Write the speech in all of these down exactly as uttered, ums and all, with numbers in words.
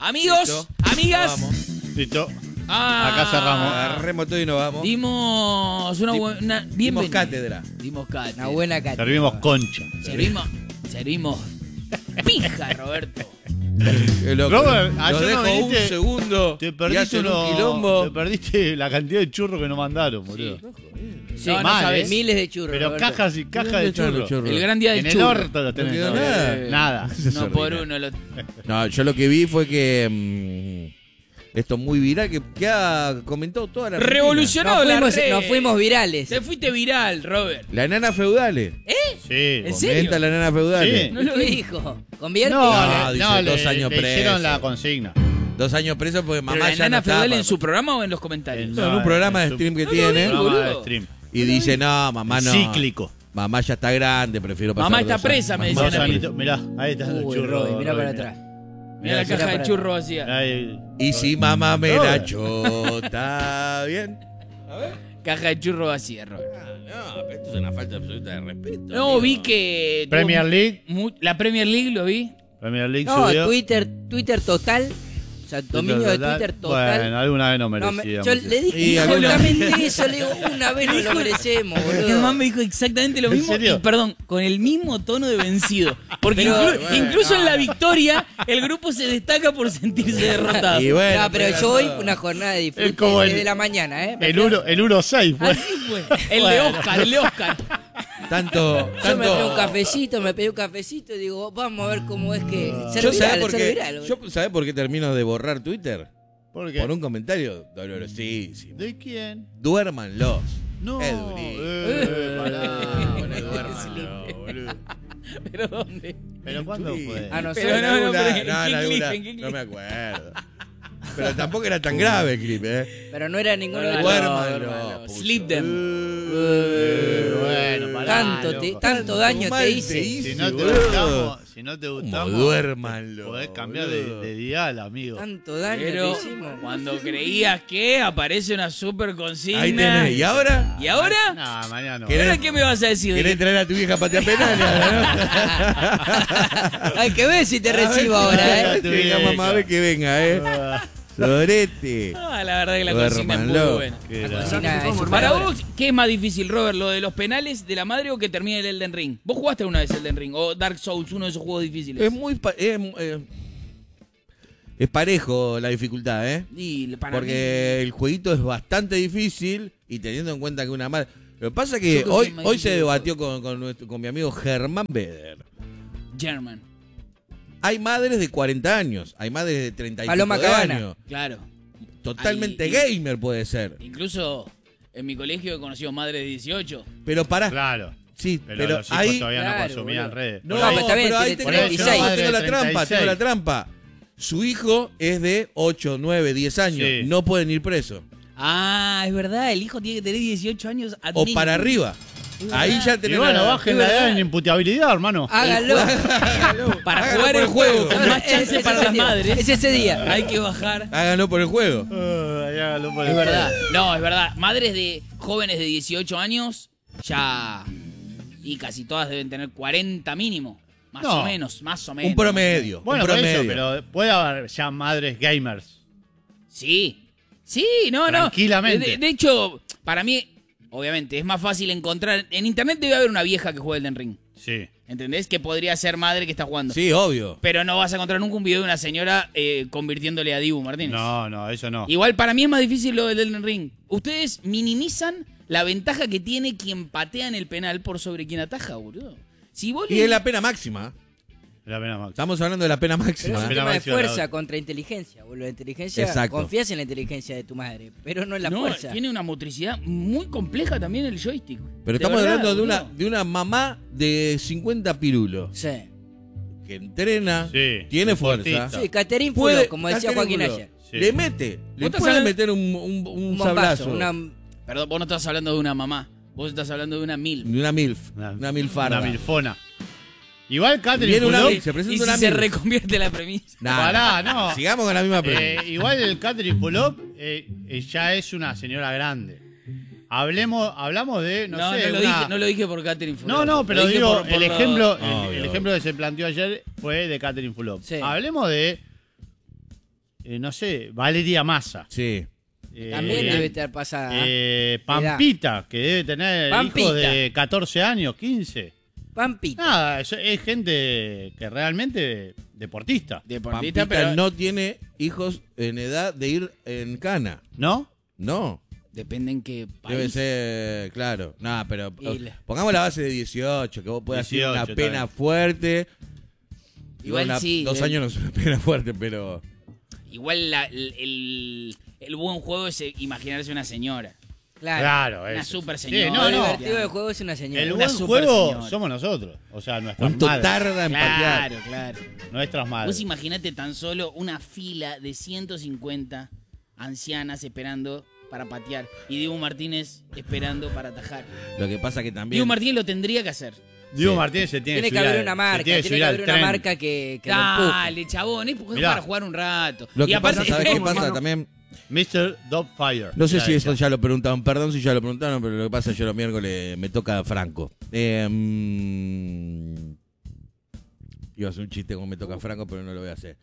Amigos, Listo. amigas. Vamos. Listo. Ah, Acá cerramos. Agarremos todo y nos vamos. Dimos una, Di- buena una Dimos bienvenida. cátedra. Dimos cátedra. Una buena cátedra. Servimos concha. Servimos, servimos pija, Roberto. Qué loco. Robert, Nos ayer dejo no un viniste. segundo. Te y perdiste, hacen uno, un quilombo. te perdiste la cantidad de churros que nos mandaron, boludo. Sí, No, no mal, sabes. ¿eh? Miles de churros. Pero Roberto. cajas y cajas ¿Dónde de están los churros. churros? El gran día del En el churro. orto los tenés. No quedó todavía. nada. Nada. No por uno. Lo... No, yo lo que vi fue que mm, esto es muy viral, que, que ha comentado toda la Argentina. Revolucionado Nos la fuimos, red. nos fuimos virales. Te fuiste viral, Robert. La enana feudales. Sí. ¿En serio? Comenta la enana feudales. Sí. No ¿Qué lo vi. dijo? ¿Convierte? No, No, le- dice no, dos le, años le hicieron preso. la consigna. Dos años preso porque ¿Pero mamá la ya enana no está feudal para- en su programa o en los comentarios? No, en un programa de su- stream que No lo tiene. vi, programa de boludo. stream. Y dice, no, mamá no. Cíclico. Mamá ya está grande, prefiero pasar Mamá está dos presa, años. me Mamá decían ya a mí. está Mirá, ahí está el Uy, churro. Roy, mirá para Roy, atrás. Mira la Mirá, caja de para churro vacía. Ahí. Y si mamá me la Robert. chota, ¿bien? Caja de churro vacía, Robert. No, pero esto es una falta absoluta de respeto. No, amigo. vi que... Premier tuvo League. mu- La Premier League lo vi. Premier League No, subió. Twitter, Twitter total. O sea, dominio de Twitter total. Bueno, alguna vez no No, me- merecíamos. yo le dije Y exactamente eso, le digo, una vez no lo merecemos, Mi boludo. mamá me dijo exactamente lo ¿En mismo. serio? Y perdón, con el mismo tono de vencido. Porque Pero- inclu- bueno, incluso no, en la no. victoria, el grupo se destaca por sentirse derrotado. Y bueno, No, pero yo hoy fue una jornada de disfrute Es como el- desde la mañana, ¿eh? Me El fui a- uno, el uno seis fue. Así fue. El de Oscar, el de Oscar. Tanto, Yo me pedí un tanto. cafecito, me pedí un cafecito y digo, vamos a ver cómo es que ser Yo viral, sabés por ser qué. viral, Yo sabés por qué termino de borrar Twitter. ¿Por qué? Por un comentario dolorosísimo. ¿De quién? Duérmanlos. No. Es durísimo. Eh, pará, Bueno, boludo. duérmanlos, boludo. ¿Pero dónde? ¿Pero cuándo fue? Ah, no sé. Pero no, no, Alguna- pero ¿en no, qué en clip? alguna- ¿En qué clip? no me acuerdo. Pero tampoco era tan grave el clip, ¿eh? Pero no era ninguno de los Duérmanlo, duérmanlo. puso. Sleep them. Eh, bueno, pará, Tanto, te- loco. tanto daño mal te te hice. hice, Si no te boludo. gustamos, si no te gustamos, duérmanlo, podés cambiar de, boludo. de dial, amigo. Tanto daño Pero te hicimos. cuando creías que aparece una super consigna. Ahí tenés. ¿Y ahora? ¿Y ahora? No, mañana no. ¿Y ahora qué me vas a decir? de ¿Querés que- traer a tu vieja patea penal? Hay que ver si te recibo ahora, ¿eh? Tu vieja mamá, a ver que venga, ¿eh? Sorete. Ah, la verdad que la consigna es muy Duérmanlo. buena. Qué La era. cocina es Para superadora. vos, ¿qué es más difícil, Robert? ¿Lo de los penales de la madre o que termine el Elden Ring? ¿Vos jugaste una vez Elden Ring o Dark Souls, uno de esos juegos difíciles? Es muy. pa- Es, eh, es parejo la dificultad, ¿eh? Y para Porque el jueguito es bastante difícil y teniendo en cuenta que una madre. Lo que pasa es que Yo creo hoy, que es más hoy difícil se de debatió con, con, nuestro- con mi amigo Germán Beder. mí, German. Hay madres de cuarenta años, hay madres de treinta y Paloma pico de Cabana. años. Claro. Totalmente Ahí- gamer puede ser. Incluso en mi colegio he conocido madres de dieciocho. Pero para. Claro. Sí, Pero, pero, los hijos ahí. todavía no Claro, consumían boludo. redes. No, No, pero está bien, pero ahí tiene tengo, treinta y seis. no, tengo la trampa, treinta y seis. tengo la trampa. Su hijo es de ocho, nueve, diez años. Sí. No pueden ir presos. Ah, es verdad, el hijo tiene que tener dieciocho años. at O minimum. para arriba. Ahí ya Y tenés bueno, la- bajen la edad en imputabilidad, hermano. Hágalo. Para Hágalo jugar por el el juego juego. con más Es- chance es para ese las día. madres, Es ese día. hay que bajar. Háganlo por el juego. Ay, hágalo por Es el verdad. juego. No, es verdad. Madres de jóvenes de dieciocho años ya. Y casi todas deben tener cuarenta mínimo. Más No. o menos, más o menos. Un promedio. Bueno, un por promedio. eso, pero puede haber ya madres gamers. Sí. Sí, no, no. Tranquilamente. De, de hecho, para mí, obviamente, es más fácil encontrar. En internet debe haber una vieja que juega Elden Ring. Sí. ¿Entendés? Que podría ser madre que está jugando. Sí, obvio. Pero no vas a encontrar nunca un video de una señora eh, convirtiéndole a Dibu Martínez. No, no, eso no. Igual para mí es más difícil lo del Elden Ring. Ustedes minimizan la ventaja que tiene quien patea en el penal por sobre quien ataja, boludo. Si vos Y le- es la pena máxima. La pena máxima. Estamos hablando de la pena Pero es máxima. un Pero tema de máxima la fuerza otra. contra inteligencia, boludo. La inteligencia, Exacto. confías en la inteligencia de tu madre, pero no en la no, fuerza. tiene una motricidad muy compleja también el joystick. Pero De estamos verdad, hablando de una, boludo. de una mamá de cincuenta pirulos Sí. que entrena, Sí, tiene deportista. fuerza. Sí, Caterín Puede, Fulop, como decía Catherine Joaquín Fulop, ayer. Sí. Le mete, le Vos estás puede hablando- meter un, un, un Un sablazo. bombazo, una... Perdón, vos no estás hablando de una mamá. Vos estás hablando de una mil. De una milf, Una, una milfarda. Una milfona. Igual Catherine Viene una Fulop, milf, se presenta Y si una se milf. reconvierte la premisa. Nah, Pará, no. Sigamos con la misma eh, pregunta. igual el Catherine Fulop eh, eh, ya es una señora grande. Hablemos, hablamos de, no, No, no, sé, lo una- dije, no lo dije por Catherine Fulop. No, no, Lo pero dije digo, por- por el lo- ejemplo, el- Obvio, el, obvio. ejemplo que se planteó ayer fue de Catherine Fulop. Sí. Hablemos de eh, no sé, Valeria Massa. Sí. Eh, También debe estar pasada. eh, Pampita, que debe tener Pampita. hijos de catorce años, quince. Pampita. Nada, es, es gente que realmente deportista, Deportista, Pampita pero no tiene hijos en edad de ir en cana. ¿no? No. depende en qué país. Debe ser, claro. No, pero Y la- pongamos la base de dieciocho, que vos puedas hacer una dieciocho, pena también. fuerte. Igual Una- sí, Dos eh. años no es una pena fuerte, pero. Igual la- el, el- el buen juego es imaginarse una señora. Claro. Claro, Una eso. super Sí, señora. no, Lo no. divertido del juego es una señora. El Una buen super juego señora. somos nosotros, o sea, nuestras ¿Cuánto madres. tarda en patear? Claro, claro. Nuestras Vos madres. imaginate tan solo una fila de ciento cincuenta ancianas esperando para patear y Diego Martínez esperando para atajar. Lo que pasa que también. Diego Martínez lo tendría que hacer. Diego Sí. Martínez se tiene, Tiene que subir haber al- una se marca, tiene tiene que que subir al haber una tren. marca que, que lo empuje. Dale, chabón, es porque Mirá. para jugar un rato. Lo y que aparte, pasa, ¿sabés qué pasa hermano, también? mister Dogfire. No sé Ya si está. eso ya lo preguntaron, perdón si ya lo preguntaron, pero lo que pasa es que yo los miércoles me toca Franco. Eh, mm, iba a hacer un chiste como me toca Franco, pero no lo voy a hacer.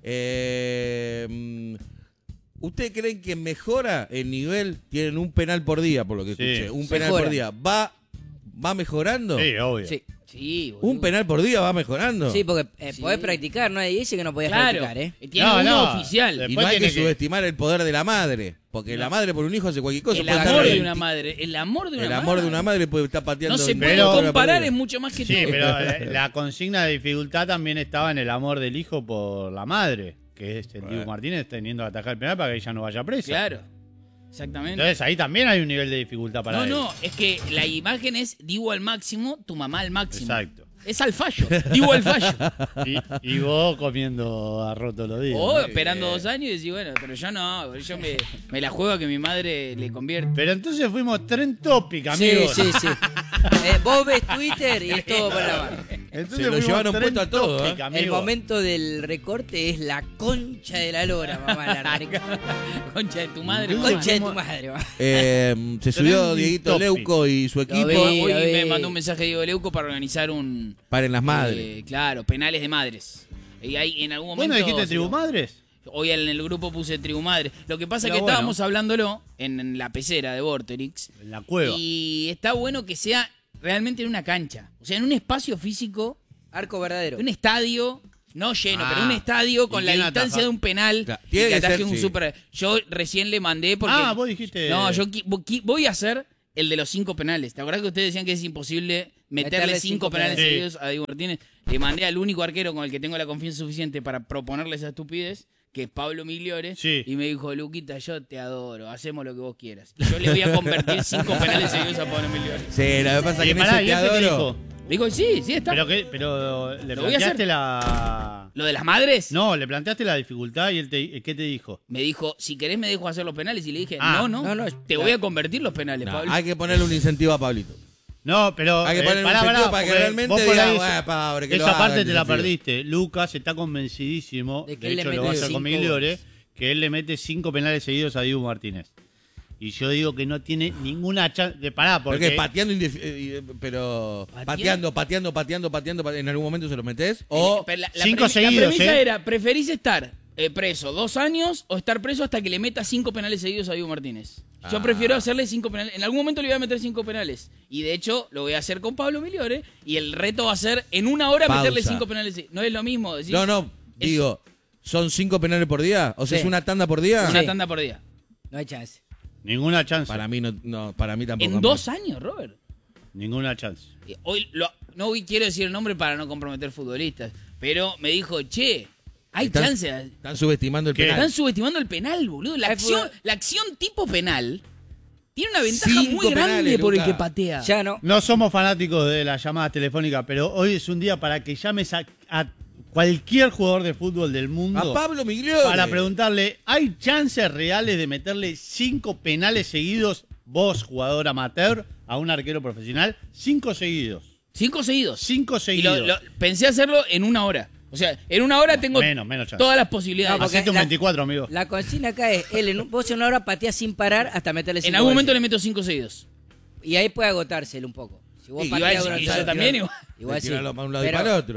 Eh, mm, ¿Ustedes creen que mejora el nivel? Tienen un penal por día, por lo que Sí. escuché. Un penal Mejora. por día. ¿Va, va mejorando? Sí, obvio. Sí. Sí, boludo. Un penal por día va mejorando. Sí, porque eh, Sí. podés practicar, nadie dice que no podías Claro, practicar, ¿eh? tiene No, uno no. oficial. Y no Después hay que tiene que- subestimar el poder de la madre. Porque la madre por un hijo hace cualquier cosa. El puede estar amor de veinte una madre. El amor de una El madre. amor de una madre puede estar pateando. No se en puede Pero- veinte horas por comparar, día. es mucho más que Sí, todo. pero la, la consigna de dificultad también estaba en el amor del hijo por la madre, que es el Diego Bueno. Martínez teniendo que atajar el penal para que ella no vaya presa. Claro, exactamente. Entonces ahí también hay un nivel de dificultad para No, él. no, es que la imagen es Digo al máximo, tu mamá al máximo. Exacto. Es al fallo, Digo al fallo. Y, y vos comiendo arroz todos los días. O ¿no? esperando dos años y decís, bueno, pero yo no, yo me, me la juego a que mi madre le convierte. Pero entonces fuimos trend topic, Sí, amigos. sí, sí. Eh, vos ves Twitter y es todo para la mano. Entonces Se lo fuimos llevaron trend puesto a todo, topic, ¿eh? amigo. El momento del recorte es la concha de la lora, mamá. La re- Concha de tu madre. Entonces mamá. concha de tu madre, mamá. Eh, se subió Trending Dieguito topic. Leuco y su equipo. vi. Hoy a me ver. mandó un mensaje Diego Leuco para organizar un... Paren las madres. eh, claro, penales de madres. Y ahí en algún ¿Vos momento... no dijiste se tribu lo- madres? Hoy en el grupo puse tribu madre. Lo que pasa es Pero que bueno. estábamos hablándolo en, en la pecera de Vorterix. En la cueva. Y está bueno que sea realmente en una cancha. O sea, en un espacio físico, Arco verdadero. un estadio, no lleno, Ah, pero un estadio ¿y con la quién distancia ataja? de un penal. Claro, Y tiene que que ataje ser, un sí. super. Yo recién le mandé porque. Ah, vos dijiste... No, yo qui- vo- qui- voy a hacer el de los cinco penales. ¿Te acordás que ustedes decían que es imposible meterle, Meterle cinco, cinco penales penales. seguidos a Diego Martínez? Le mandé al único arquero con el que tengo la confianza suficiente para proponerle esa estupidez, que es Pablo Migliore. Sí. Y me dijo, Luquita, yo te adoro, hacemos lo que vos quieras. Y yo le voy a convertir cinco penales seguidos a Pablo Migliore. Sí, lo que pasa es Y que en pará, ese ¿y te este qué adoro. dijo? Digo, sí, sí está. Pero, qué, pero le Lo voy a planteaste hacer. la... ¿Lo de las madres? No, le planteaste la dificultad y él te... ¿qué te dijo? Me dijo, si querés me dejo hacer los penales. Y le dije, Ah, no, no, no, no, te la- voy a convertir los penales, No, Pablo. hay que ponerle un incentivo a Pablito. No, pero... Hay que eh, ponerle pará, un incentivo pará, para que porque realmente vos por diga, ahí "Bueno, esa- pobre, que lo esa haga parte el te la desafío". perdiste. Lucas está convencidísimo, De de, que él le hecho lo mete va a hacer con cinco Migliore, goles. que él le mete cinco penales seguidos a Diego Martínez. Y yo digo que no tiene ninguna chance de parar, Porque porque... pateando, indef- eh, pero ¿Pateando? pateando, pateando, pateando, pateando, pa- ¿en algún momento se lo metés? Eh, O pero la, la cinco premi- seguidos, La premisa ¿eh? era, ¿preferís estar eh, preso dos años o estar preso hasta que le meta cinco penales seguidos a Diego Martínez? Yo Ah. prefiero hacerle cinco penales. En algún momento le voy a meter cinco penales. Y de hecho, lo voy a hacer con Pablo Migliore. Y el reto va a ser en una hora Pausa. meterle cinco penales. No es lo mismo decir no, no, es digo, ¿son cinco penales por día? O sea, Sí. ¿es una tanda por día? una Sí. tanda por día. No hay chance. Ninguna chance. Para mí no, no, para mí tampoco. En dos años, Robert. Ninguna chance. Eh, Hoy lo- no hoy quiero decir el nombre para no comprometer futbolistas. Pero me dijo, che, hay Están- chance. Están subestimando el ¿Qué? penal. Están subestimando el penal, boludo. La Hay acción, fútbol- la acción tipo penal tiene una ventaja Cinco muy grande penales, por el Luca. que patea. Ya no. No somos fanáticos de las llamadas telefónicas, pero hoy es un día para que llames a, a cualquier jugador de fútbol del mundo A Pablo Migliore. para preguntarle, ¿hay chances reales de meterle cinco penales seguidos, vos, jugador amateur, a un arquero profesional? Cinco seguidos. Cinco seguidos. Cinco Y seguidos. lo- lo- pensé hacerlo en una hora. O sea, en una hora tengo menos, menos chance. todas las posibilidades. No, porque Hacete un la- veinticuatro, amigo. La consigna acá es, él en un, vos en una hora pateás sin parar hasta meterle cinco en algún goles. momento le meto cinco seguidos. Y ahí puede agotárselo un poco. Si vos Y pateás igual, durante- y yo también igual. Igual sí. Tirarlo para un lado Pero- y para el otro.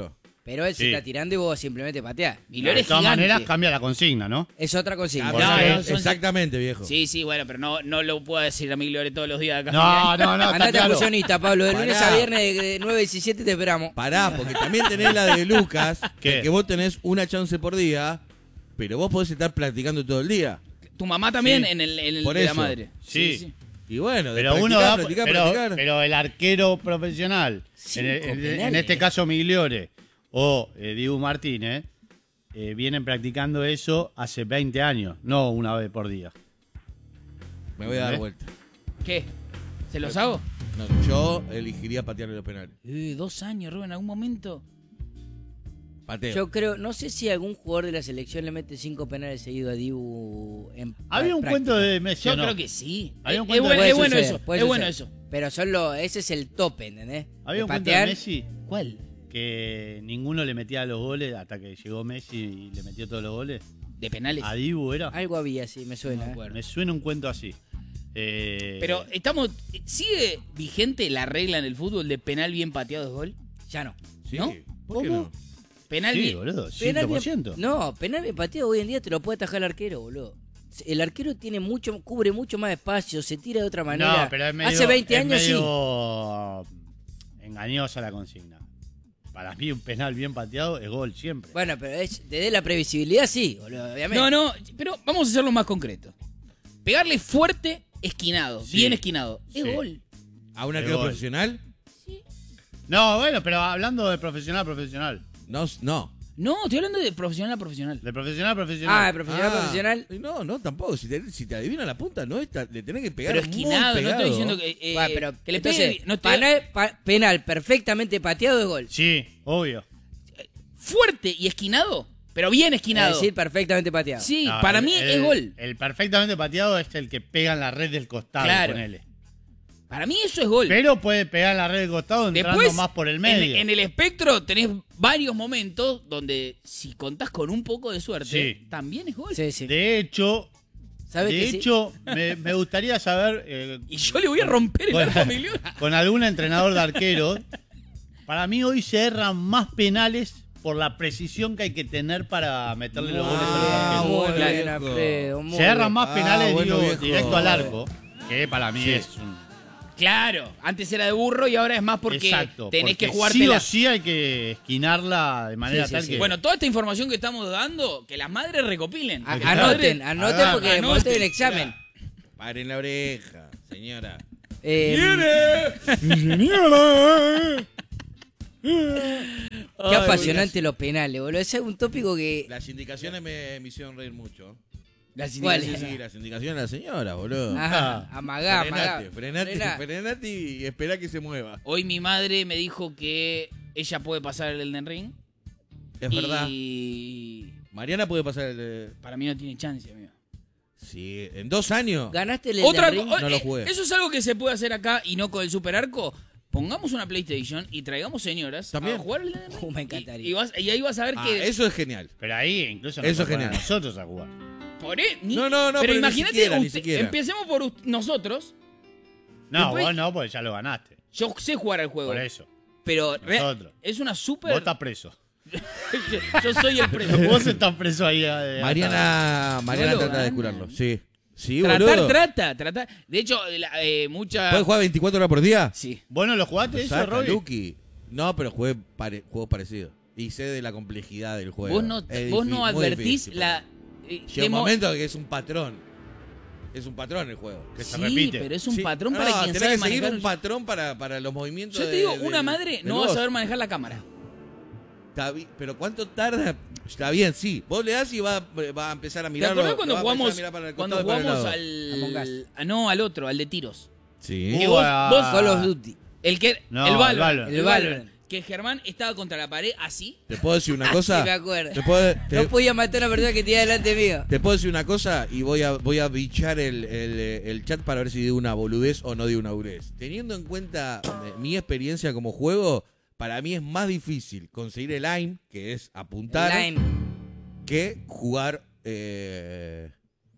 Pero él se Sí. está tirando y vos simplemente pateás. Migliore De es todas gigante. maneras, cambia la consigna, ¿no? Es otra consigna. Por No, eso- no, son- Exactamente, viejo. Sí, sí, bueno, pero no, no lo puedo decir a Migliore todos los días acá. No, no, no, está Andate a claro. fusionista, Pablo. De lunes Pará. a viernes de, de nueve a diecisiete te esperamos. Pará, porque también tenés la de Lucas, ¿Qué? de que vos tenés una chance por día, pero vos podés estar practicando todo el día. Tu mamá también Sí. en el, en el Por de la eso. madre. Sí. Y bueno, de Pero practicar, uno da, practicar, pero, practicar. pero el arquero profesional, Cinco en, en- en penales. este caso Migliore o eh, Dibu Martínez, eh, vienen practicando eso hace veinte años, no una vez por día. Me voy a dar ¿Eh? vuelta. ¿Qué? ¿Se los hago? No, yo elegiría patearle los penales. Eh, dos años, Rubén, en algún momento. Pateo. Yo creo, no sé si algún jugador de la selección le mete cinco penales seguidos a Dibu en Había un práctica. cuento de Messi, Yo ¿o no? creo que sí. Había Es, un cuento bueno, de- es Puede bueno suceder, eso. puede Es bueno suceder. eso. Pero solo, ese es el tope, ¿entendés? Había De un cuento de patear. Messi ¿Cuál? que ninguno le metía los goles hasta que llegó Messi y le metió todos los goles. De penales. A Dibu era. Algo había, sí, me No suena. me ¿eh? acuerdo. Me suena un cuento así. Eh, Pero estamos. ¿Sigue vigente la regla en el fútbol de penal bien pateado es gol? Ya no. Sí, ¿no? ¿por qué ¿Cómo? no? Penal sí, bien. boludo, Penal cien por ciento. bien- no, penal bien pateado hoy en día te lo puede atajar el arquero, boludo. El arquero tiene mucho, cubre mucho más espacio, se tira de otra manera. No, pero es medio, Hace veinte es años sí. medio engañosa la consigna. Para mí un penal bien pateado es gol siempre. Bueno, pero es, desde la previsibilidad sí, boludo, obviamente. No, no, pero vamos a hacerlo más concreto. Pegarle fuerte, esquinado, Sí. bien esquinado. Es Sí. gol. ¿A un De arquero gol. profesional? No, bueno, pero hablando de profesional a profesional. No, no. No, estoy hablando de profesional a profesional. De profesional a profesional. Ah, de profesional, Ah, profesional. No, no, tampoco. Si te, si te adivina la punta, no está, le tenés que pegar Pero muy esquinado, no pegado. estoy diciendo que. eh, Bueno, pero que le entonces, pegue. No estoy- penal, pa- penal perfectamente pateado de gol. Sí, obvio. Fuerte y esquinado, pero bien Es esquinado. decir, perfectamente pateado. Sí, No, para el- mí el- es gol. El perfectamente pateado es el que pega en la red del costado, Claro. ponele. Para mí eso es gol. Pero puede pegar en la red del costado entrando Después, más por el en, medio. en el espectro tenés varios momentos donde si contás con un poco de suerte, Sí. también es gol. Sí, sí. De hecho, ¿Sabes de que sí? hecho me, me gustaría saber eh, Y yo le voy a romper el Bueno. arco a Migliore. con algún entrenador de arqueros. Para mí hoy se erran más penales por la precisión que hay que tener para meterle los goles a los Ah, arqueros. Muy bueno, bien, viejo. Alfredo. muy Se erran bien. más Ah, penales bueno, digo, viejo. directo al arco, que para mí Sí. es un... Claro, antes era de burro y ahora es más porque Exacto, tenés porque que jugártela. sí o sí hay que esquinarla de manera Sí, sí, tal sí. que... Bueno, toda esta información que estamos dando, que las madres recopilen. A- Que las Anoten, madres- anoten Ah, porque anoten. anoten el examen. Paren la oreja, señora. Eh, Qué apasionante los penales, boludo. Ese es un tópico que. Las indicaciones me, me hicieron reír mucho. Las ¿Cuál? Sí, indicaciones. sí, las indicaciones de la señora, boludo. Ajá, amagá, amagá. Frenate, frenate, Frená. frenate y espera que se mueva. Hoy mi madre me dijo que ella puede pasar el Elden Ring. Es verdad. Y Mariana puede pasar el... de- para mí no tiene chance, amigo. Sí, en dos años. Ganaste el Otra Elden Ring. co- No lo eh, jugué. Eso es algo que se puede hacer acá y no con el Super Arco. Pongamos una PlayStation y traigamos señoras También. a jugar el Elden Ring. Uh, me encantaría. Y, y vas- y ahí vas a ver Ah, que eso es genial. Pero ahí incluso nos Eso es toca a genial. nosotros a jugar. por e- ni- No, no, no, pero pero ni imagínate, siquiera, ni usted- siquiera. empecemos por us- nosotros. No, Después- vos no, porque ya lo ganaste. Yo sé jugar al juego, Por eso. pero re- Nosotros. es una super. Vos estás preso. yo, yo soy el preso. Vos estás preso ahí. eh, Mariana, Mariana lo trata de ganan. curarlo. Sí. Sí, Tratar, boludo. trata, trata. De hecho, la- eh, mucha. ¿Puedes jugar veinticuatro horas por día? Sí. ¿Vos no lo jugaste eso, Saca, Robbie? Lucky. No, pero jugué pare- juegos parecidos. Y sé de la complejidad del juego. Vos no, Es vos difí- no muy advertís difícil, la. boludo. eh, Llega un demo- momento que es un patrón. Es un patrón el juego. Que se Sí, repite. pero es un Sí. patrón No, para quien tenés sabe que seguir manejar. un patrón para, para los movimientos. Yo te de- digo, del- una madre del no va a boss. saber manejar la cámara. Está bi- pero ¿cuánto tarda? Está bien, sí. Vos le das y va, va a empezar a ¿Te mirarlo. acordás cuando lo va a empezar jugamos, a mirar para el cuando costado y para el jugamos lado. Among al. ah, no, al otro, al de tiros. Sí. Que Uh, vos- ah. vos- Call of Duty. El que. No, el el Valorant. Valorant. El El Valorant. Valorant. Que Germán estaba contra la pared así. ¿Te puedo decir una cosa? Sí, me acuerdo. ¿Te puedo, te- No podía matar a una persona que tenía delante mío. te puedo decir una cosa y voy a voy a bichar el, el, el chat para ver si digo una boludez o no digo una boludez. Teniendo en cuenta eh, mi experiencia como juego, para mí es más difícil conseguir el aim, que es apuntar, Line. que jugar eh,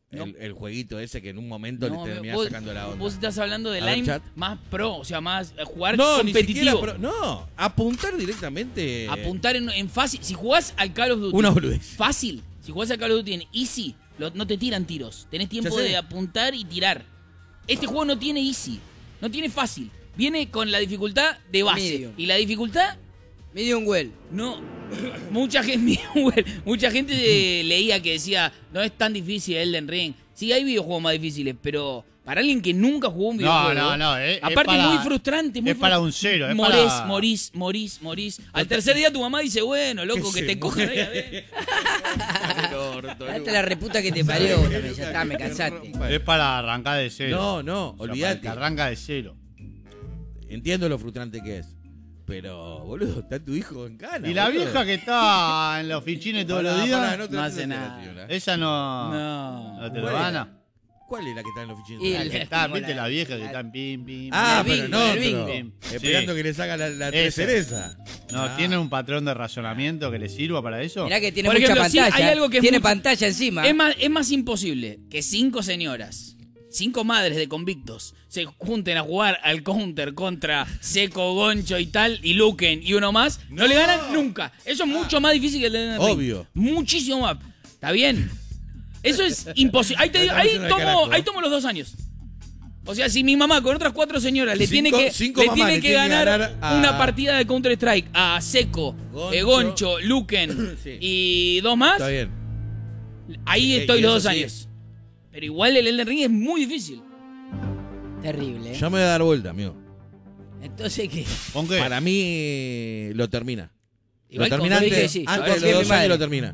No. El, el jueguito ese que en un momento No, le terminás vos, sacando la onda. vos estás hablando de A ver, Lime chat. más pro, o sea, más eh, jugar no, ni siquiera, competitivo. pero- no, apuntar directamente. Apuntar en, en fácil. Si jugás al Call of Duty Una boludez. fácil, si jugás al Call of Duty en easy, lo- no te tiran tiros. Tenés tiempo Ya sé. de apuntar y tirar. Este juego no tiene easy, no tiene fácil. Viene con la dificultad de base. Medium. Y la dificultad, Medium well. no. Mucha gente, mucha gente eh, leía que decía, no es tan difícil Elden Ring. Sí, hay videojuegos más difíciles, pero para alguien que nunca jugó un No, videojuego. no, no. Es, es Aparte, para- muy frustrante. Muy es para frust- un cero. Es morís, para... morís, morís, morís. Al tercer día tu mamá dice, bueno, loco, Que que se te cojan ahí muere. adentro. Date la reputa que te parió. también, Ya está, me cansaste. Es para arrancar de cero. No, no, O sea, para el olvídate. que arranca de cero. Entiendo lo frustrante que es. Pero, boludo, está tu hijo en cana. Y la boludo. vieja que está en la oficina todos Pará, los días, pará, te no la hace haces la nada. señora. ella no, No. no te lo ¿Cuál gana. era? ¿Cuál es la que está en la oficina? Y La el- que está, como viste la- la vieja que la- está en pim, pim. Ah, el pero bingo, no, el otro. bingo. Esperando Sí. que le saca la, la tres Ese. cereza. No, Ah. ¿tiene un patrón de razonamiento que le sirva para eso? Mirá que tiene Por mucha ejemplo, sí, pantalla. hay algo que es tiene mucho- pantalla encima. Es más, es más imposible que cinco señoras, cinco madres de convictos, se junten a jugar al counter contra Seco, Goncho y tal, y Luken y uno más. No, No. le ganan nunca. Eso es mucho más difícil que el de Elden Ring. Obvio. Muchísimo más. ¿Está bien? Eso es imposible. Ahí, te digo- ahí Estamos en el tomo, carajo. ahí tomo los dos años. O sea, si mi mamá con otras cuatro señoras le Cinco- tiene que, cinco le mamás tiene le que tienen que ganar, ganar a- una partida de Counter-Strike a Seco, Goncho. eh, Goncho, Luken Sí. y dos más, Está bien. ahí Eh, estoy y los eso dos sí. años. Pero igual el Elden Ring es muy difícil. Terrible. ¿eh? Ya me voy a dar vuelta, amigo. Entonces, ¿qué? ¿Con qué? Para mí eh, lo termina. Igual lo termina con- dije antes, que sí. antes Confío de en los mi dos años madre. lo termina.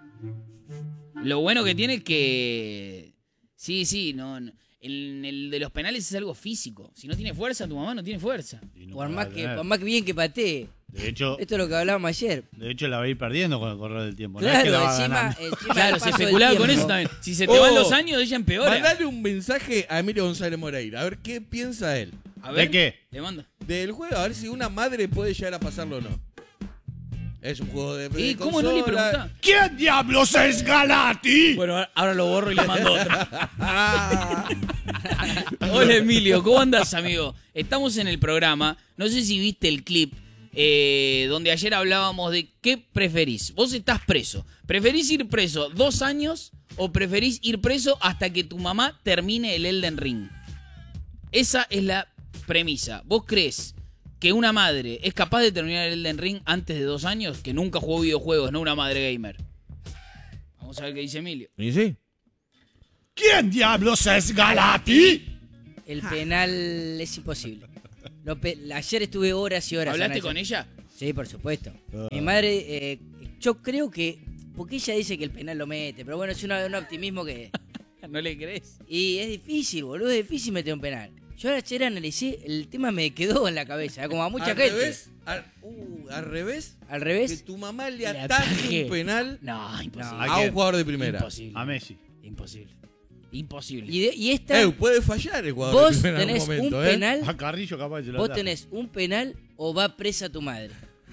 Lo bueno que tiene es que. Sí, sí, no, no. El, el de los penales es algo físico. Si no tiene fuerza, tu mamá no tiene fuerza. Y no Por va más, a que, tener. por más que bien que patee. De hecho, Esto es lo que hablábamos ayer. de hecho la va a ir perdiendo con el correr del tiempo. No es Claro, que la va encima, ganando. encima Claro, del se paso del especulaba con tiempo. eso también. Si se te van Oh. los años, ella empeora. Mandale un mensaje a Emilio González Moreira. A ver qué piensa él. A ver, ¿De qué? Le mando. Del juego, a ver si una madre puede llegar a pasarlo o no. Es un juego de. de ¿Y cómo no le consola. preguntás? ¿Quién diablos es Galati? Bueno, ahora lo borro y le mando otro. Ah. Hola Emilio, ¿cómo andas, amigo? Estamos en el programa. No sé si viste el clip eh, donde ayer hablábamos de qué preferís. Vos estás preso. ¿Preferís ir preso dos años o preferís ir preso hasta que tu mamá termine el Elden Ring? Esa es la premisa. ¿Vos crees que una madre es capaz de terminar el Elden Ring antes de dos años? Que nunca jugó videojuegos, no una madre gamer. Vamos a ver qué dice Emilio. ¿Y sí? ¿Quién diablos es Galati? El penal es imposible. Lo pe- Ayer estuve horas y horas. ¿Hablaste analizando. con ella? Sí, por supuesto. Mi madre, eh, yo creo que. Porque ella dice que el penal lo mete, pero bueno, es una- un optimismo que. ¿No le crees? Y es difícil, boludo, es difícil meter un penal. Yo ayer analicé, el tema me quedó en la cabeza, ¿eh? Como a mucha al gente. Revés, al, uh, al revés, Al que revés, tu mamá le Le ataje ataje. un penal No, imposible. Hay a que- un jugador de primera. Imposible. A Messi. Imposible. Imposible. y, de- y esta, Eh, puede fallar el jugador vos de primera en tenés algún momento, un ¿eh? penal, A Carrillo capaz se lo vos ataja. tenés un penal o va presa tu madre.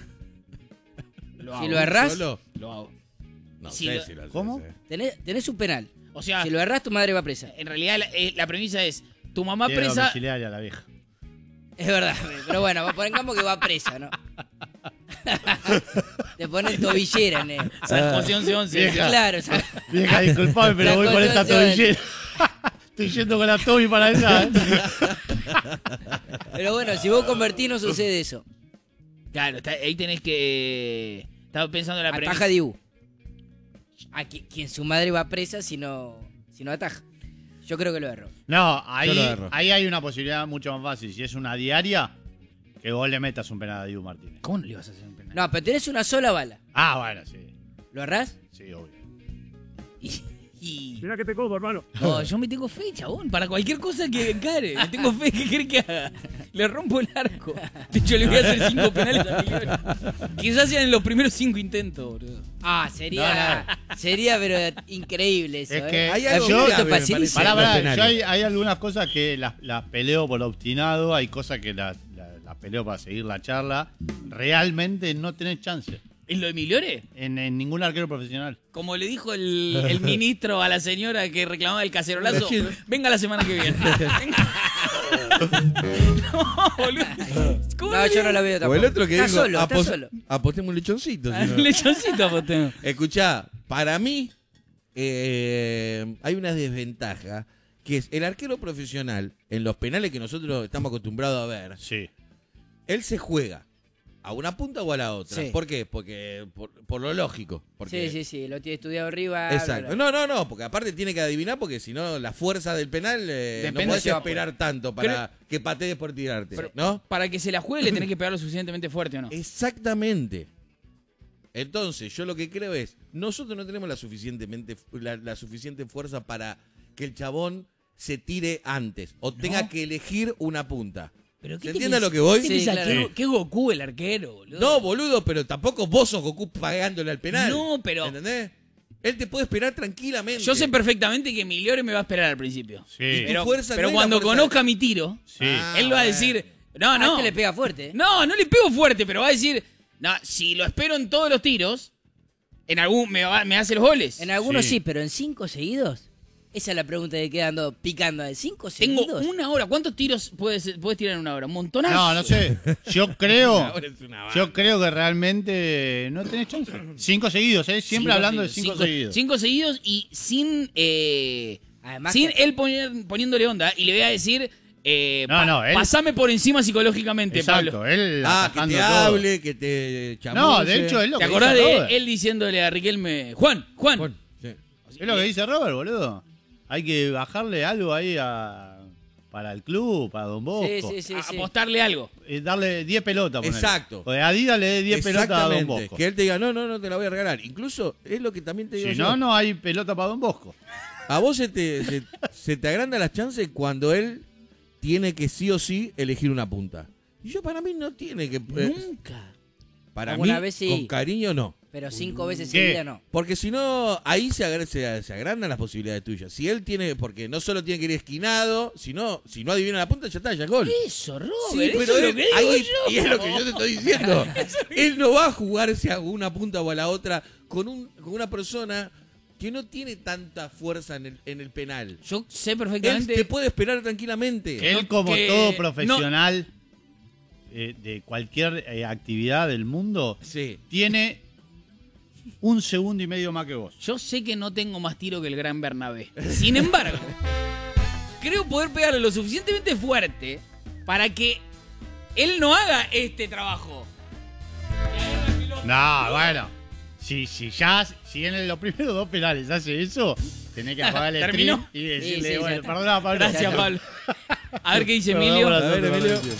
Lo Si hago. lo errás, ¿Solo? Lo hago. No Si sé lo- si lo haces, ¿Cómo? eh. tenés, tenés un penal. O sea, Si lo errás, tu madre va presa. en realidad la, eh, la premisa es, tu mamá Tiene presa... domiciliaria la vieja. Es verdad, pero bueno, pongamos que va presa, ¿no? Te ponen tobillera, ne. San José once once. Vieja. Claro, o sea, Vieja, disculpame, pero La voy con esta constitución. tobillera. Estoy yendo con la Toby para allá. ¿eh? pero bueno, si vos convertís no sucede eso. Claro, está- ahí tenés que... Estaba pensando en la premisa. Ataja Dibu. A qui- quien su madre va presa si no, si no ataja. Yo creo que lo erro. No, ahí, Yo lo agarro. ahí hay una posibilidad mucho más fácil. Si es una diaria, que vos le metas un penal a Dibu Martínez. ¿Cómo no le ibas a hacer un penal? No, pero tenés una sola bala. Ah, bueno, sí. ¿Lo errás? Sí, obvio. Y... y- Mira que te como, hermano. No, yo me tengo fe, chabón. Para cualquier cosa que encare. Me tengo fe. ¿Qué querés que haga? Le rompo el arco. De hecho, le voy a hacer cinco penales a Miguel. Quizás sean en los primeros cinco intentos, boludo. Ah, sería, sería pero increíble eso. Es ¿eh? que Hay Eh, algo yo- grave, esto me es facilísimo. parece, Pará, en los pará, penales. yo hay, hay algunas cosas que las, las peleo por obstinado, hay cosas que las, las- las peleo para seguir la charla. Realmente no tenés chance. ¿En lo de Migliore? En, en ningún arquero profesional. Como le dijo el, el ministro a la señora que reclamaba el cacerolazo, venga la semana que viene. No, boludo. ¿Cómo No, le- yo no la veo O tampoco. el otro que está dijo, solo, está apos- solo. apostemos un lechoncito. si Ah, no. un lechoncito apostemos. Escuchá, para mí eh, hay una desventaja, que es el arquero profesional, en los penales que nosotros estamos acostumbrados a ver, Sí. él se juega a una punta o a la otra. Sí. ¿Por qué? Porque por, por lo lógico. Porque, Sí, sí, sí, lo tiene estudiado arriba. Exacto. No, no, no, porque aparte tiene que adivinar, porque si no, la fuerza del penal eh, no Depende podés si va- esperar tanto para que patees por tirarte, Pero ¿no? para que se la juegue le tenés que pegar lo suficientemente fuerte, ¿o no? Exactamente. Entonces, yo lo que creo es, nosotros no tenemos la suficientemente la, la suficiente fuerza para que el chabón se tire antes o tenga que elegir una punta. ¿Pero ¿Se entiende a lo que voy? ¿Qué Sí, pensás? claro. ¿Qué, qué Goku el arquero, boludo? No, boludo, pero tampoco vos sos Goku pagándole al penal. No, pero- ¿Entendés? Él te puede esperar tranquilamente. Yo sé perfectamente que Migliore me va a esperar al principio. Sí. Y tu Pero, fuerza pero no es la cuando fuerza- conozca mi tiro, Sí. Ah, él va a bueno. decir, no, Ah, no. este le pega fuerte. ¿eh? No, no le pego fuerte, pero va a decir, no, si lo espero en todos los tiros, en algún me, va- me hace los goles. En algunos Sí. sí. pero en cinco seguidos. Esa es la pregunta que queda ando picando. ¿De cinco Tengo seguidos? una hora. ¿Cuántos tiros puedes, puedes tirar en una hora? ¿Un montonazo? No, no sé. Yo creo. Ahora es una Yo creo que realmente no tenés chance. Cinco seguidos, ¿eh? Siempre Cinco hablando de seguidos, cinco, seguidos. Cinco seguidos y sin, eh, Además sin que- él poner- poniéndole onda. Y le voy a decir, eh, No, pa- no, él- pasame por encima psicológicamente, Exacto, Pablo. él Ah, que atajando te todo. hable, que te chamulle. No, de hecho es lo ¿Te que acordás dice de Robert. él diciéndole a Riquelme, Juan, Juan? Bueno, sí. Es lo que dice Robert, boludo. Hay que bajarle algo ahí a, para el club, para Don Bosco. Sí, sí, sí. a- sí. apostarle algo. Eh, darle diez pelotas. ponele. Exacto. O de Adidas le dé diez pelotas a Don Exactamente. Bosco. Que él te diga, no, no, no te la voy a regalar. Incluso es lo que también te digo Si yo. no, no hay pelota para Don Bosco. A vos se te, se, se te agrandan las chances cuando él tiene que sí o sí elegir una punta. Y yo para mí no tiene que... eh, Nunca. para mí, Alguna vez sí. con cariño no. Pero cinco veces ¿Qué? seguidas no. Porque si no, ahí se, agra- se, se agrandan las posibilidades tuyas. Si él tiene, porque no solo tiene que ir esquinado, sino, si no adivina la punta, ya está, ya es gol. Eso, Robert, Sí, eso pero es lo él- que digo ahí- yo. y es lo que yo te estoy diciendo. Él no va a jugarse a una punta o a la otra con, un, con una persona que no tiene tanta fuerza en el, en el penal. Yo sé Él perfectamente. te puede esperar tranquilamente. Que él, como que- todo no- profesional eh, de cualquier eh, actividad del mundo, Sí. tiene un segundo y medio más que vos. Yo sé que no tengo más tiro que el gran Bernabé. Sin embargo, creo poder pegarle lo suficientemente fuerte para que él no haga este trabajo. No, bueno. Si, si ya, si en los primeros dos penales hace eso, tenés que apagarle el ¿Terminó? trim y decirle, Sí, sí, ya bueno, está. perdona, Pablo. Gracias, Ya está. Pablo. A ver qué dice Perdón Emilio. por A ver, hacerlo, Emilio. Emilio.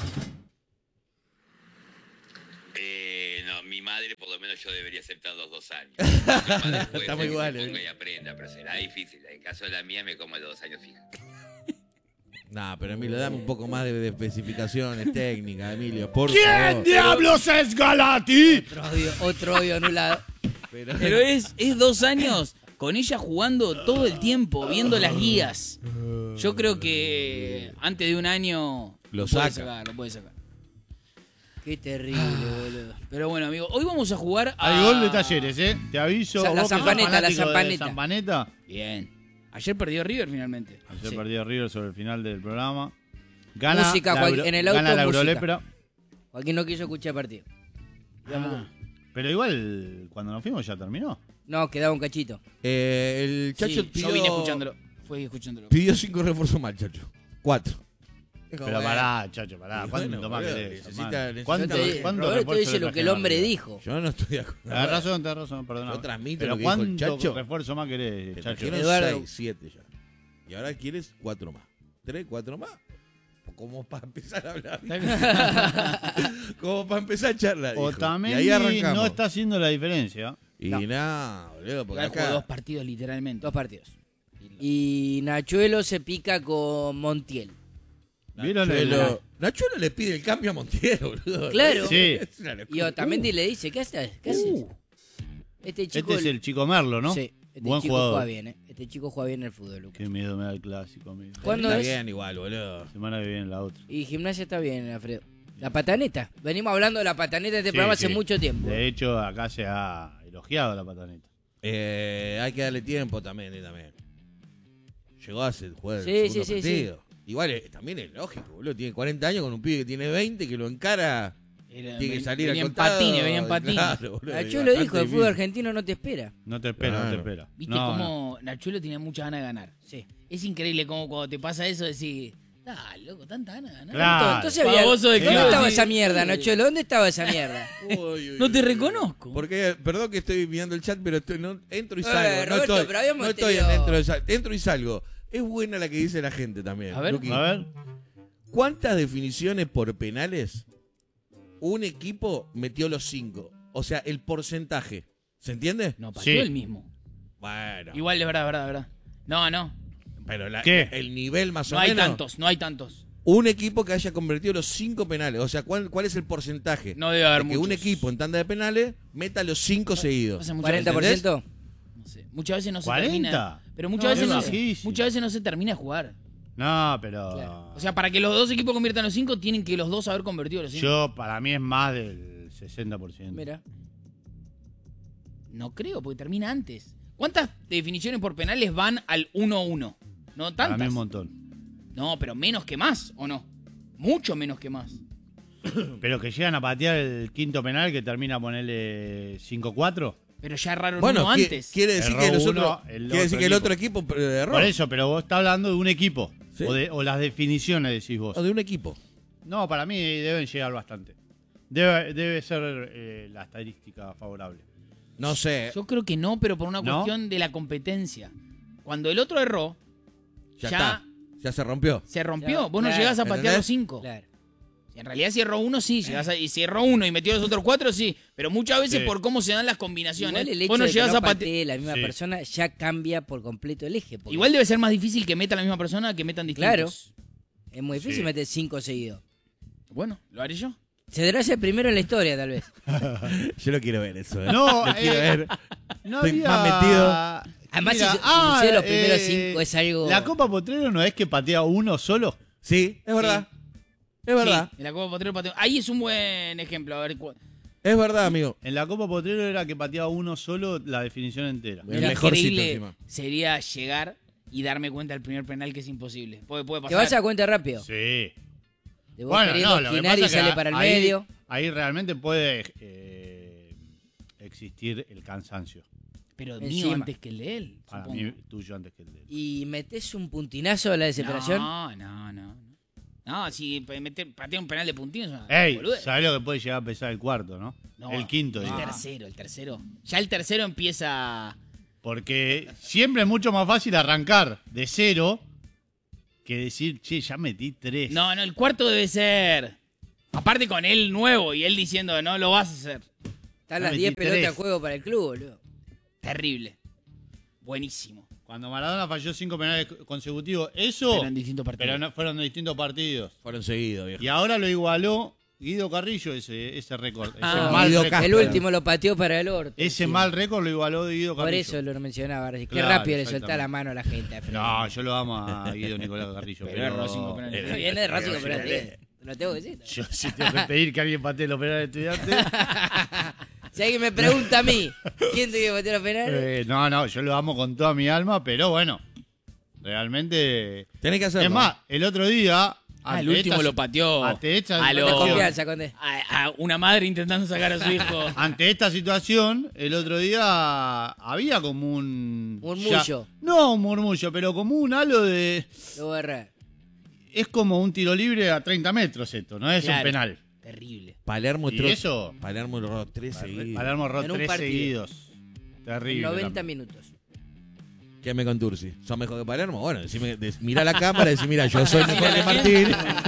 Eh, no, mi madre por lo menos yo debería aceptar los dos años. Mi madre puede Estamos ser que iguales, se ponga ¿eh? y aprenda, pero será difícil. En caso de la mía me como los dos años fijos. Nah, pero Emilio, dame un poco más de, de especificaciones técnicas, Emilio, por ¿Quién favor. diablos es Galati? Otro odio, otro odio anulado. Pero- Pero es, es dos años con ella jugando todo el tiempo, viendo las guías. Yo creo que antes de un año Lo puede saca. sacar, lo puede sacar. Qué terrible, boludo. Pero bueno, amigo, hoy vamos a jugar a... Hay gol de Talleres, ¿eh? Te aviso. Sa- la vos que sos Zampaneta, la fanático de Zampaneta. Zampaneta. Bien. Ayer perdió River finalmente. Ayer Sí. perdió River sobre el final del programa. Gana Música, la, Joaquín, Euro- en el auto, gana la música. Eurolepra. Joaquín no quiso escuchar el partido. Ah. Pero igual, cuando nos fuimos ya terminó. No, quedaba un cachito. Eh, el Chacho Sí, pidió, yo vine escuchándolo. Fui escuchándolo. pidió cinco refuerzos más, Chacho. Cuatro. Pero Bueno, pará, chacho, pará. Y ¿Cuánto bueno, más boludo, querés, necesita- hermano? necesita- ¿Cuánto, Roberto cuánto Roberto refuerzo dice le lo que el trajeron? hombre dijo. Yo no estoy de acuerdo. Tenés razón, tenés razón, perdón. Yo transmito Pero lo que dijo el ¿cuánto Chacho. refuerzo más querés, Te chacho? trajeron Eduardo. seis, siete ya. Y ahora quieres cuatro más. ¿Tres, cuatro más? Como para empezar a hablar. Como para empezar a charlar. dijo. Y ahí Otamendi arrancamos. no está haciendo la diferencia. Y No. nada, boludo, porque Igual jugó acá... dos partidos literalmente. Dos partidos. Y Nachuelo se pica con Montiel. ¿Vieron el- Nachuelo, Nachuelo le pide el cambio a Montiel, boludo. Claro. Sí. Es una locura. Y Otamendi le dice, ¿qué haces? ¿Qué haces? Uh. Este chico... Este es el chico Merlo, ¿no? Sí, este Buen chico jugador. juega bien, ¿eh? Este chico juega bien en el fútbol, Lucas. Qué miedo me da el clásico, amigo. ¿Cuándo Está es? bien igual, boludo. Semana que viene la otra. Y gimnasia está bien, Alfredo. La pataneta. Venimos hablando de la pataneta de este Sí, programa sí. hace mucho tiempo. De hecho, acá se ha elogiado la pataneta. Eh, hay que darle tiempo también, eh, también. Llegó a hacer jugar el Sí, segundo sí, sí, partido. Igual eh, también es lógico, boludo. Tiene cuarenta años con un pibe que tiene veinte, que lo encara. Era- Tiene que ven- salir venía al en costado. patines, venía en patines. Claro, boludo, es Nachuelo bastante dijo, el fútbol difícil. argentino no te espera. No te espera, no Claro. te espera. ¿Viste No, cómo Nachuelo tenía muchas ganas de ganar? Sí. Es increíble cómo cuando te pasa eso decís, dale, loco, tanta ganas de ganar. Claro. Entonces había... Baboso de ¿Dónde club, estaba sí. esa mierda, Nachuelo? ¿Dónde estaba esa mierda? Uy, uy, No te uy, uy. reconozco. Porque, perdón que estoy mirando el chat, pero estoy, no, entro y Eh, salgo. no Roberto, estoy, pero habíamos no estoy tenido- dentro de sal- entro y salgo. Es buena la que dice la gente también. A ver. Luqui. A ver. ¿Cuántas definiciones por penales un equipo metió los cinco? O sea, el porcentaje. ¿Se entiende? No, pateó Sí. el mismo. Bueno. Igual, de verdad, de verdad, de verdad. No, no. Pero la- ¿Qué? el nivel más o No hay menos. tantos, no hay tantos. Un equipo que haya convertido los cinco penales. O sea, ¿cuál, cuál es el porcentaje? No debe haber de que un muchos. equipo en tanda de penales meta los cinco seguidos. Pasa muchas ¿cuarenta por veces, ciento? no sé, muchas veces no se ¿cuarenta? termina. Pero muchas No, veces es no se, bajísimo. muchas veces no se termina de jugar. No, pero. Claro. O sea, para que los dos equipos conviertan los cinco, tienen que los dos haber convertido los cinco. Yo, para mí, es más del sesenta por ciento. Mira. No creo, porque termina antes. ¿Cuántas definiciones por penales van al uno uno? No Para mí, tantas. un montón. No, pero menos que más, ¿o no? Mucho menos que más. Pero que llegan a patear el quinto penal que termina a ponerle cinco cuatro. Pero ya erraron Bueno, uno qui- antes. quiere decir Erró que, los uno, otros- el quiere decir otro que el equipo. otro equipo eh, erró. Por eso, pero vos estás hablando de un equipo. Sí. O, de- o las definiciones, decís vos. O de un equipo. No, para mí deben llegar bastante. Debe, debe ser eh, la estadística favorable. No sé. Yo creo que no, pero por una ¿No? cuestión de la competencia. Cuando el otro erró, Ya, ya- está. Ya se rompió. se rompió. Claro, Vos no claro. llegás a patear ¿Entendés? los cinco. Claro. En realidad si erró uno, sí. Llegás a- y si erró uno y metió los otros cuatro, sí. Pero muchas veces Sí. por cómo se dan las combinaciones, Igual el hecho vos no de que llegás no a patear. patee la misma Sí. persona ya cambia por completo el eje. porque Igual debe ser más difícil que meta la misma persona que metan distintos. es muy difícil Sí. meter cinco seguidos. Bueno, ¿lo haré yo? Será el primero en la historia, tal vez. Yo lo quiero ver eso. ¿eh? No, lo quiero eh, ver. No Estoy había- más metido. Además, Mira, si, si ah, sucede los primeros eh, cinco es algo... La Copa Potrero no es que patea uno solo. Sí, es verdad. Es verdad. Sí, en la Copa Potrero pateo. Ahí es un buen ejemplo. A ver, cu- Es verdad, amigo. En la Copa Potrero era que pateaba uno solo la definición entera. El lo mejor sitio increíble encima. sería llegar y darme cuenta del primer penal que es imposible. Puede, puede Te pasar. vas a cuenta rápido. Sí. De vos Bueno, queriendo no, lo que esquinar pasa y es que sale para el ahí- medio. Ahí realmente puede eh, existir el cansancio. Pero Encima. mío antes que el de él. Para supongo. mí, tuyo antes que el de él. Y metes un puntinazo a la desesperación. No, no, no. No, no si meter, patear un penal de puntines es una Ey, boludez. ¿sabés lo que puede llegar a pesar el cuarto, no? No, el quinto, El digo. tercero, el tercero. Ya el tercero empieza. Porque siempre es mucho más fácil arrancar de cero que decir, che, ya metí tres. No, no, el cuarto debe ser. Aparte con él nuevo y él diciendo, no lo vas a hacer. Están Ya las diez metí tres. pelotas en juego para el club, boludo. Terrible. Buenísimo. Cuando Maradona falló cinco penales consecutivos, eso, Pero en distintos partidos. pero no, fueron de distintos partidos. Fueron seguidos, viejo. Y ahora lo igualó Guido Carrillo ese, ese récord. Ese Ah, mal Guido récord. El último lo pateó para el orto. Ese Sí. mal récord lo igualó de Guido Por Carrillo. eso lo mencionaba. Qué Claro, rápido le soltá exactamente. la mano a la gente. Alfredo. No, yo lo amo a Guido Nicolás Carrillo. Pero pero es Racing con penales. Eh, Viene de Racing, eh, pero eh, te lo tengo que decir. Yo sí tengo que pedir que alguien patee los penales de estudiantes. Si alguien me pregunta a mí, ¿quién tiene que patear los penales? Eh, no, no, yo lo amo con toda mi alma, pero bueno, realmente... Tenés que hacerlo. Es más, el otro día... Ah, el ante último esta- lo pateó ante esta a, lo- Con situación- confianza, Conde. a, a una madre intentando sacar a su hijo. Ante esta situación, el otro día había como un... Murmullo. ya- no un murmullo, pero como un halo de... Lo voy a errar. Es como un tiro libre a treinta metros esto, no es Claro. un penal. Terrible. Palermo ¿Y entró. eso? Palermo erró tres seguidos. Palermo erró En un tres partido. seguidos. Terrible. noventa también. minutos. ¿Qué me con Tursi? ¿Sos mejor que Palermo? Bueno, decime, des- mirá la cámara y decís, mira, yo soy mejor que Martín.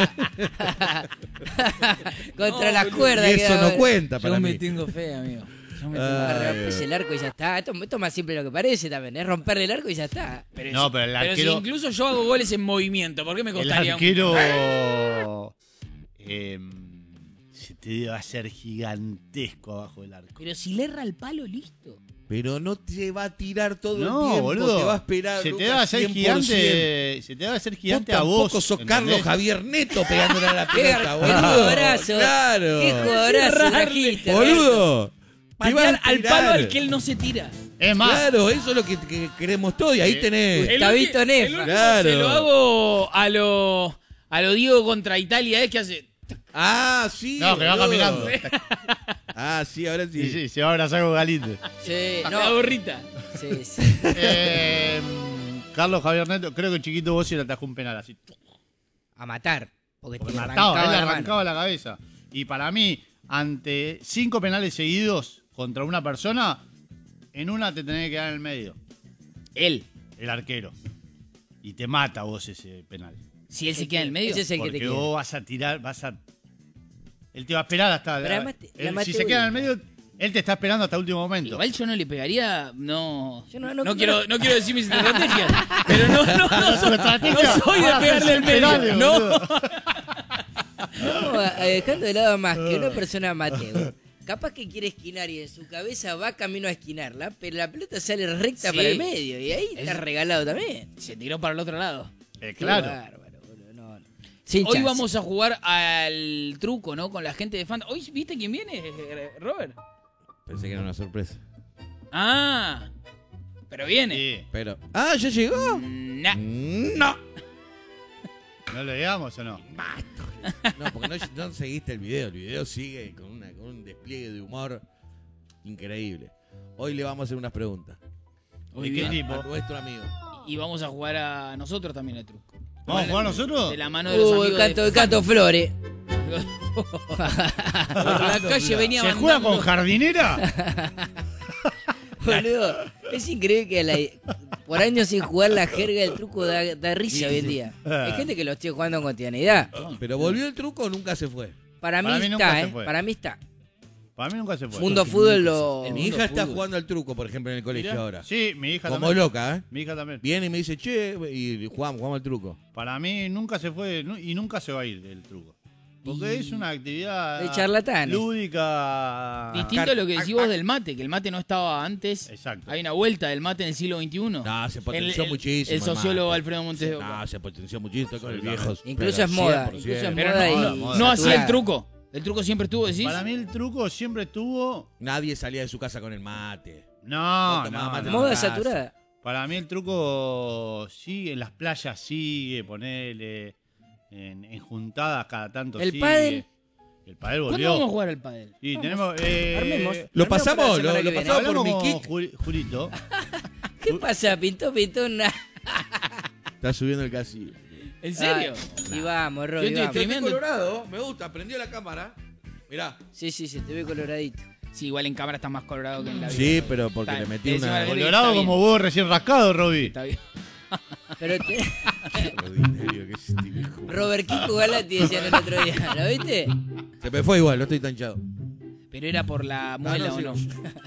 Contra No, las boludo. cuerdas. Y eso queda- no cuenta para Yo me mí. tengo fe, amigo. Yo me tengo Ah, fe. Rompes Dios. el arco y ya está. Esto, esto es más simple de lo que parece también. Es romperle el arco y ya está. Pero No, si- pero el si arquero- incluso yo hago goles en movimiento, ¿por qué me El costaría un- arquero eh, se te debe hacer gigantesco abajo del arco. Pero si le erra el palo, listo. Pero no te va a tirar todo No, el tiempo, boludo. te va a esperar. Se te Lucas, va a hacer cien por ciento. gigante. Se te va a hacer gigante Vos a vos. tampoco sos Carlos ¿entendés? Javier Neto pegándole a la Qué, pelota, qué boludo. jugadorazo. Claro. Qué jugadorazo Cerrarle. trajiste, Boludo. Te va a Patear al tirar. palo al que él no se tira. Es más, Claro, eso es lo que, que queremos todos y ahí Eh, tenés. El Gustavito ulti- Nefa. el último Claro. Se lo hago a lo, a lo Diego contra Italia, es que hace... Ah, sí. no, que va boludo. caminando. Ah, sí, ahora sí. Sí, sí, se va a abrazar con Galite. Sí, La no. gorrita. Sí, sí. Eh, Carlos Javier Neto, creo que chiquito vos sí le atajó un penal así. A matar. Porque, Porque te mataba, arrancaba él le la mano. arrancaba la cabeza. Y para mí, ante cinco penales seguidos contra una persona, en una te tenés que quedar en el medio, Él. el arquero. Y te mata vos ese penal. Si él se queda en el medio. Ese es el que Porque te queda. vos vas a tirar, vas a... Él te va a esperar hasta... Pero además te- la él, maté si se hoy. queda en el medio, él te está esperando hasta el último momento. Igual yo no le pegaría, no. Yo no- no, no- quiero, no quiero decir mis estrategias. Pero no, no, no, soy, estrategia? no soy de Ah, pegarle el penales, medio. No. boludo. No, a- a- dejando de lado más que una persona amateur. Capaz que quiere esquinar y en su cabeza va camino a esquinarla, pero la pelota sale recta Sí. para el medio y ahí está Es- regalado también. Se tiró para el otro lado. Eh, Qué claro. bárbaro, boludo, no, no. Sin Hoy chance. vamos a jugar al truco, ¿no? Con la gente de fan. ¿Hoy viste quién viene, eh, Robert? Pensé que era una sorpresa. Ah. Pero viene. Sí. Pero. Ah, ¿ya llegó? Nah. No. ¿No le digamos o no? No, porque no, no seguiste el video. El video sigue con, una, con un despliegue de humor increíble. Hoy le vamos a hacer unas preguntas. Hoy ¿De qué viene. tipo? A nuestro amigo. Y vamos a jugar a nosotros también el truco. ¿Vamos a jugar nosotros? De la mano de los Uh, amigos el canto, de el canto Flores. Por la calle venía ¿Se juega mandando- con jardinera? Boludo, es increíble que la- por años sin jugar la jerga del truco da, da risa hoy en día. Hay gente que lo esté jugando en cotidianidad. Pero volvió el truco o nunca se fue. Para mí, Para mí nunca está, se ¿eh? fue. Para mí está. Para mí nunca se fue. Mundo Fútbol lo... Mi mundo hija está fútbol. jugando al truco, por ejemplo, en el colegio Mirá. ahora. Sí, mi hija Como también. loca, ¿eh? Mi hija también. Viene y me dice, che, y jugamos, jugamos al truco. Para mí nunca se fue nu- y nunca se va a ir el truco. Porque es una actividad De charlatanes. lúdica. Distinto a lo que decís vos del mate, que el mate no estaba antes. Exacto. Hay una vuelta del mate en el siglo veintiuno. No, se potenció El- el- muchísimo. El sociólogo mate. Alfredo Montes de Oca. No, se potenció muchísimo estoy con el Sí, viejo. Incluso pero es moda. cien por ciento. Incluso es Pero moda no, y moda, moda. no hacía el saturada. truco. El truco siempre estuvo, decís. Para mí el truco siempre estuvo. Nadie salía de su casa con el mate. No, No tomaba no, mate no. en Moda casa. saturada. Para mí el truco sigue, en las playas sigue, ponele. En, en juntadas cada tanto ¿El sigue. pádel? El pádel ¿Cuándo volvió. vamos a jugar al pádel? Y tenemos. eh, Armemos. Lo Armemos pasamos, para la lo- semana lo que viene. pasamos. por hablamos mi con kick. Juli- Julito. ¿Qué pasa? Pintó, pintó una... Está subiendo el casillo. ¿En serio? Ay, y vamos, Yo Roby, estoy vamos. Tremendo. colorado, me gusta, prendió la cámara. Mirá. Sí, sí, sí, te veo coloradito. Sí, igual en cámara está más colorado que en la vida. Sí, pero porque Está le bien. metí Encima una... la- Colorado bien. como vos recién rascado, Roby. Está bien. Pero te... Ordinario que es este viejo. Robert Kiko Galati decían el otro día, ¿lo viste? Se me fue igual, no estoy tan hinchado. Pero era por la muela no, o sí. no.